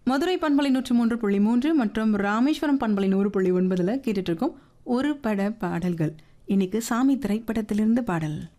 மதுரை பண்பலை 103.3 மற்றும் ராமேஸ்வரம் பண்பலை 100.9 கேட்டுட்டு இருக்கோம். ஒரு பட பாடல்கள். இன்னைக்கு சாமி திரைப்படத்திலிருந்து பாடல்.